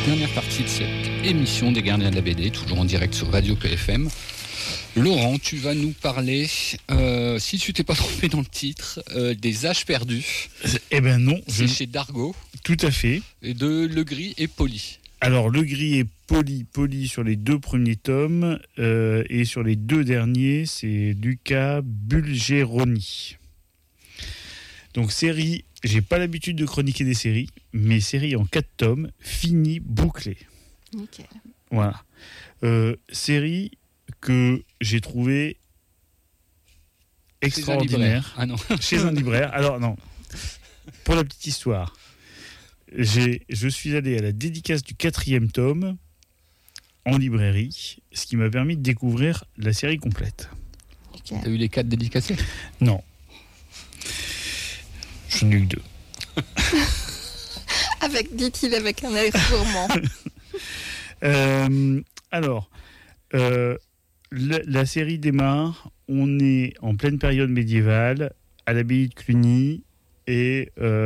Dernière partie de cette émission des Gardiens de la BD, toujours en direct sur Radio PFM. Laurent, tu vas nous parler, si tu t'es pas trompé dans le titre, des âges perdus. Eh ben non. C'est chez Dargaud. Tout à fait. Et de Legris et Poli. Alors, Legris et Poli sur les 2 premiers tomes, et sur les 2 derniers, c'est Luca Bulgeroni. Donc, série, j'ai pas l'habitude de chroniquer des séries, mais série en 4 tomes, finie, bouclée. Nickel. Voilà. Série que j'ai trouvée extraordinaire. Ah non. Chez un libraire. Alors, non. Pour la petite histoire, je suis allé à la dédicace du 4e tome en librairie, ce qui m'a permis de découvrir la série complète. Nickel. T'as eu les 4 dédicacés? Non. J'en ai eu 2. Dit-il avec un air gourmand. Alors, la série démarre, on est en pleine période médiévale, à l'abbaye de Cluny, et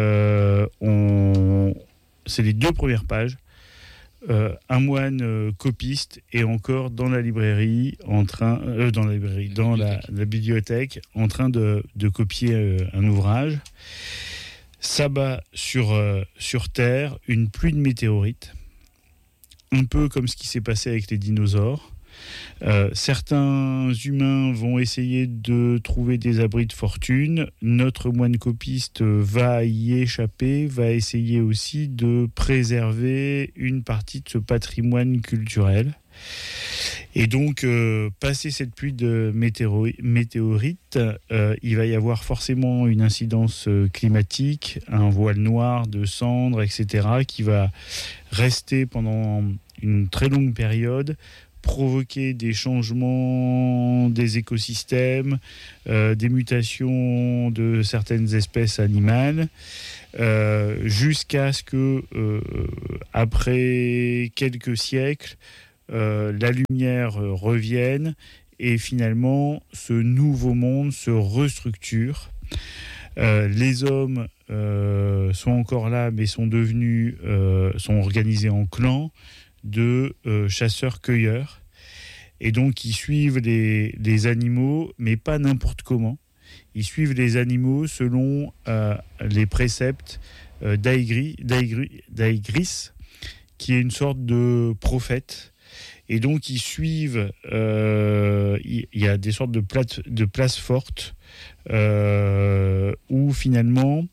c'est les 2 premières pages. Un moine copiste est encore dans la librairie, dans la bibliothèque, en train de copier un ouvrage. S'abat sur Terre une pluie de météorites, un peu comme ce qui s'est passé avec les dinosaures. Certains humains vont essayer de trouver des abris de fortune. Notre moine copiste va y échapper, va essayer aussi de préserver une partie de ce patrimoine culturel. Et donc, passé cette pluie de météorites, il va y avoir forcément une incidence climatique, un voile noir de cendres, etc., qui va rester pendant une très longue période, provoquer des changements des écosystèmes, des mutations de certaines espèces animales, jusqu'à ce que, après quelques siècles, la lumière revienne et finalement ce nouveau monde se restructure. Les hommes sont encore là, mais sont organisés en clans de chasseurs-cueilleurs, et donc ils suivent les animaux, mais pas n'importe comment. Ils suivent les animaux selon les préceptes d'Aigris, qui est une sorte de prophète. Et donc ils suivent, il y a des sortes de places fortes où finalement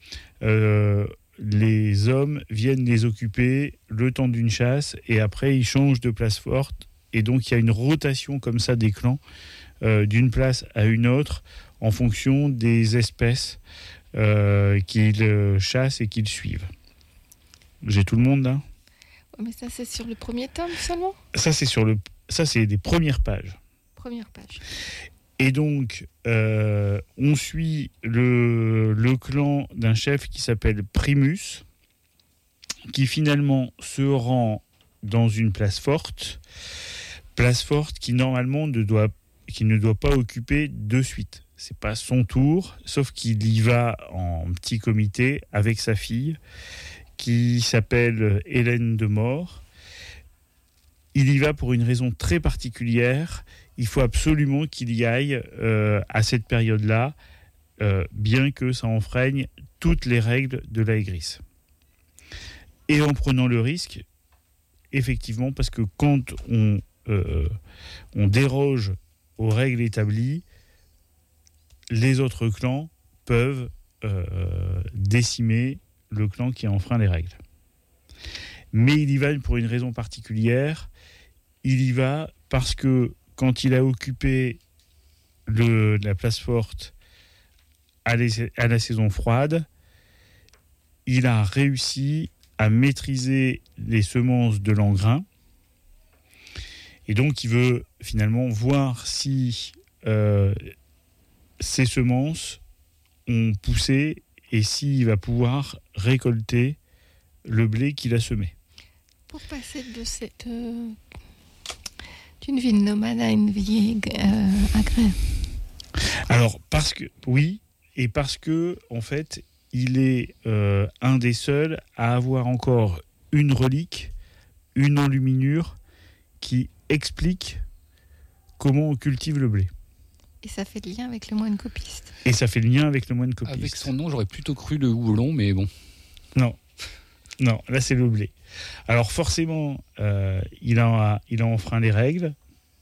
les hommes viennent les occuper le temps d'une chasse, et après ils changent de place forte, et donc il y a une rotation comme ça des clans, d'une place à une autre en fonction des espèces qu'ils chassent et qu'ils suivent. J'ai tout le monde là? Mais ça, c'est sur le premier tome seulement? Ça c'est les premières pages. Première page. Et donc, on suit le clan d'un chef qui s'appelle Primus, qui finalement se rend dans une place forte qui normalement ne doit pas occuper de suite. C'est pas son tour, sauf qu'il y va en petit comité avec sa fille, qui s'appelle Hélène de Mort. Il y va pour une raison très particulière. Il faut absolument qu'il y aille à cette période-là, bien que ça enfreigne toutes les règles de l'Aigris. Et en prenant le risque, effectivement, parce que quand on déroge aux règles établies, les autres clans peuvent décimer le clan qui enfreint les règles. Mais il y va pour une raison particulière. Il y va parce que quand il a occupé la place forte à la saison froide, il a réussi à maîtriser les semences de l'engrais. Et donc, il veut finalement voir si ces semences ont poussé et s'il va pouvoir récolter le blé qu'il a semé. Pour passer d'une vie nomade à une vie agréable. Alors, parce que, en fait, il est un des seuls à avoir encore une relique une enluminure qui explique comment on cultive le blé. Et ça fait le lien avec le moine copiste. Et ça fait le lien avec le moine copiste. Avec son nom, j'aurais plutôt cru le houblon, mais bon. Non, là c'est le blé. Alors forcément, il a enfreint les règles.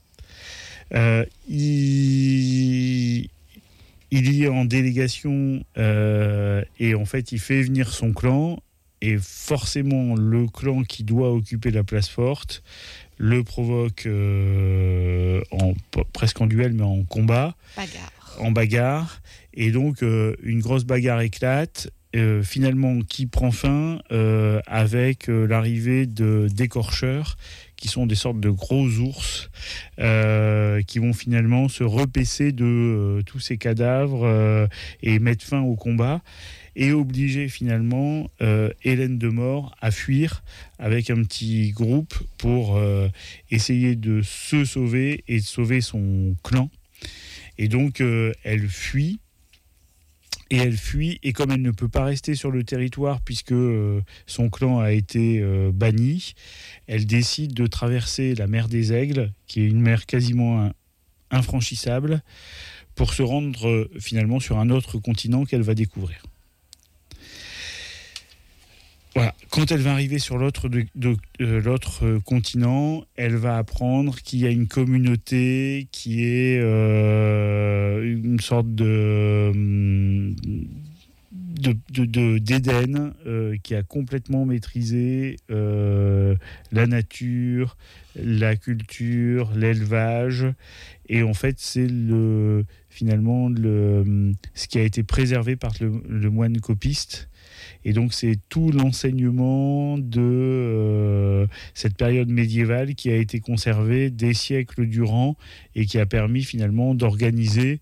Il est en délégation et en fait il fait venir son clan et forcément le clan qui doit occuper la place forte le provoque presque en duel mais en combat, en bagarre, et donc une grosse bagarre éclate. Finalement qui prend fin avec l'arrivée de décorcheurs qui sont des sortes de gros ours qui vont finalement se repaisser de tous ces cadavres et mettre fin au combat et obliger finalement Hélène de Mort à fuir avec un petit groupe pour essayer de se sauver et de sauver son clan. Et donc elle fuit. Et comme elle ne peut pas rester sur le territoire puisque son clan a été banni, elle décide de traverser la mer des Aigles, qui est une mer quasiment infranchissable, pour se rendre finalement sur un autre continent qu'elle va découvrir. Voilà. Quand elle va arriver sur l'autre continent, elle va apprendre qu'il y a une communauté qui est une sorte d'Éden qui a complètement maîtrisé la nature, la culture, l'élevage. Et en fait, c'est finalement ce qui a été préservé par le moine copiste. Et donc c'est tout l'enseignement de cette période médiévale qui a été conservée des siècles durant et qui a permis finalement d'organiser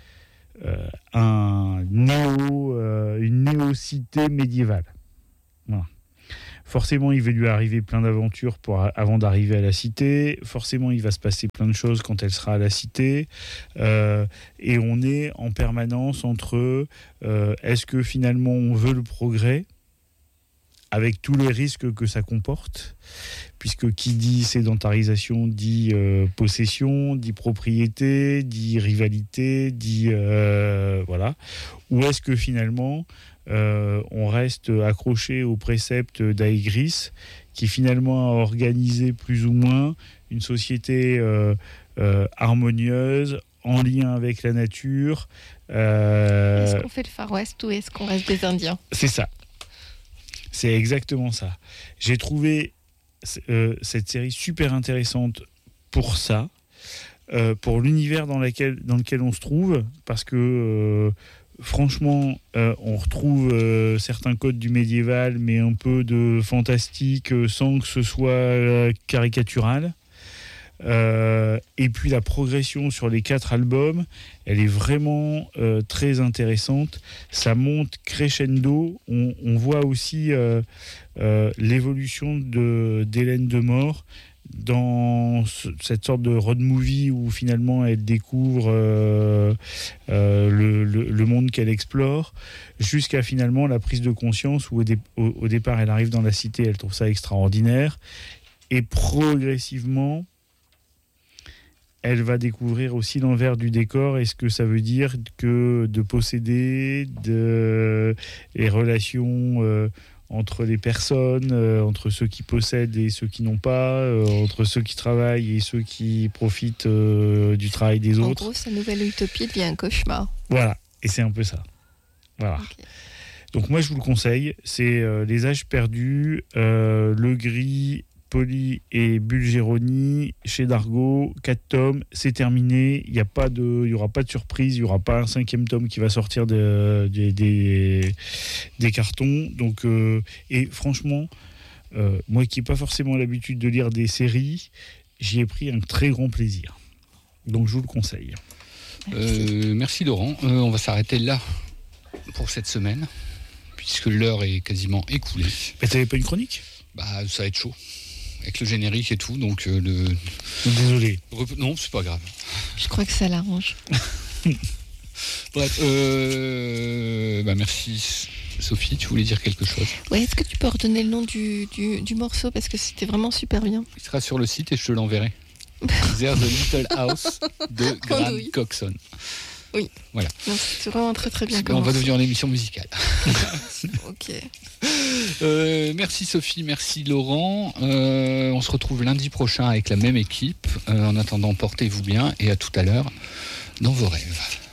une néo-cité médiévale. Voilà. Forcément, il va lui arriver plein d'aventures avant d'arriver à la cité. Forcément, il va se passer plein de choses quand elle sera à la cité. Et on est en permanence entre est-ce que finalement on veut le progrès avec tous les risques que ça comporte, puisque qui dit sédentarisation dit possession, dit propriété, dit rivalité, dit voilà. Ou est-ce que finalement on reste accroché au précepte d'Aegris, qui finalement a organisé plus ou moins une société harmonieuse, en lien avec la nature. Est-ce qu'on fait le Far West ou est-ce qu'on reste des Indiens ? C'est ça. C'est exactement ça. J'ai trouvé cette série super intéressante pour ça, pour l'univers dans lequel on se trouve, parce que franchement, on retrouve certains codes du médiéval, mais un peu de fantastique sans que ce soit caricatural. Et puis la progression sur les 4 albums, elle est vraiment très intéressante. Ça monte crescendo. On voit aussi l'évolution d'Hélène de Mort dans cette sorte de road movie où finalement elle découvre le monde qu'elle explore, jusqu'à finalement la prise de conscience où au départ elle arrive dans la cité, elle trouve ça extraordinaire, et progressivement elle va découvrir aussi l'envers du décor et ce que ça veut dire que de posséder, les relations entre les personnes, entre ceux qui possèdent et ceux qui n'ont pas, entre ceux qui travaillent et ceux qui profitent du travail des autres. En gros, sa nouvelle utopie devient un cauchemar. Voilà, et c'est un peu ça. Voilà. Okay. Donc moi, je vous le conseille, c'est Les Âges perdus, Le Gris, Poli et Bulgeroni chez Dargaud, 4 tomes, c'est terminé, il n'y aura pas de surprise, il n'y aura pas un 5e tome qui va sortir des cartons. Donc, et franchement, moi qui n'ai pas forcément l'habitude de lire des séries, j'y ai pris un très grand plaisir. Donc je vous le conseille. Merci Laurent, on va s'arrêter là pour cette semaine, puisque l'heure est quasiment écoulée. Mais t'avais pas une chronique ? Ça va être chaud. Avec le générique et tout, donc Désolé. Non, c'est pas grave. Je crois que ça l'arrange. Bref, merci Sophie, tu voulais dire quelque chose? Ouais, est-ce que tu peux redonner le nom du morceau parce que c'était vraiment super bien. Il sera sur le site et je te l'enverrai. There's a Little House de Graham oui. Coxon. Oui. Voilà. Non, c'est vraiment très très bien. On va devenir une émission musicale. Ok. Merci Sophie, merci Laurent. On se retrouve lundi prochain avec la même équipe. En attendant, portez-vous bien et à tout à l'heure dans vos rêves.